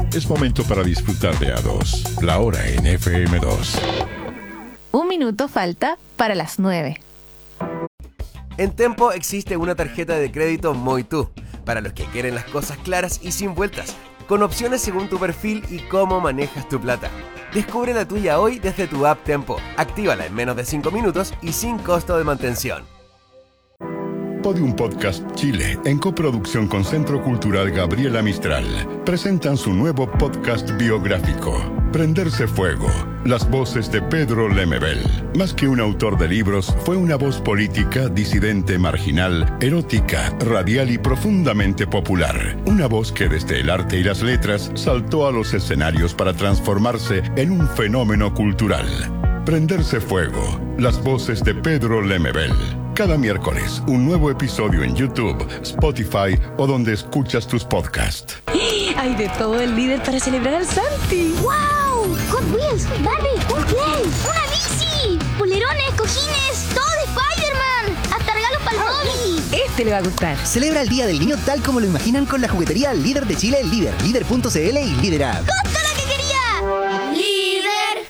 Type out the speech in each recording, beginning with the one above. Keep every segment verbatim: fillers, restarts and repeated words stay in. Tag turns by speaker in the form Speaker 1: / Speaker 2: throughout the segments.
Speaker 1: Es momento para disfrutar de A dos, la hora en F M dos.
Speaker 2: Un minuto falta para las nueve.
Speaker 3: En Tempo existe una tarjeta de crédito Muy Tú, para los que quieren las cosas claras y sin vueltas, con opciones según tu perfil y cómo manejas tu plata. Descubre la tuya hoy desde tu app Tempo. Actívala en menos de cinco minutos y sin costo de mantención.
Speaker 1: Podium Podcast Chile, en coproducción con Centro Cultural Gabriela Mistral, presentan su nuevo podcast biográfico, Prenderse Fuego, las voces de Pedro Lemebel. Más que un autor de libros, fue una voz política, disidente, marginal, erótica, radial y profundamente popular. Una voz que desde el arte y las letras saltó a los escenarios para transformarse en un fenómeno cultural. Prenderse Fuego, las voces de Pedro Lemebel. Cada miércoles, un nuevo episodio en YouTube, Spotify o donde escuchas tus podcasts.
Speaker 4: Hay de todo el líder para celebrar al Santi.
Speaker 5: ¡Wow! Hot Wheels, Barbie, un play, una bici, polerones, cojines, todo de Spider-Man, hasta regalos para el Bobby.
Speaker 4: Este le va a gustar.
Speaker 6: Celebra el Día del Niño tal como lo imaginan con la juguetería líder de Chile, Líder, líder punto c l y Líder App.
Speaker 5: ¡Justo lo que quería! ¡Líder!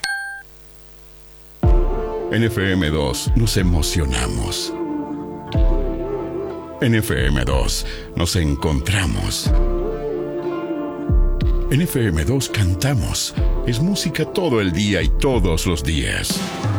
Speaker 1: En F M dos nos emocionamos. En F M dos nos encontramos. En F M dos cantamos. Es música todo el día y todos los días.